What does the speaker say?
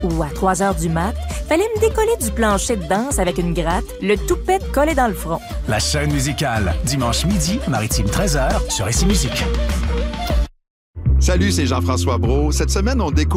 Ou à 3 heures du mat, fallait me décoller du plancher de danse avec une gratte, le toupette collé dans le front. La chaîne musicale, dimanche midi, Maritime 13h, sur SC Musique. Salut, c'est Jean-François Brault. Cette semaine, on découvre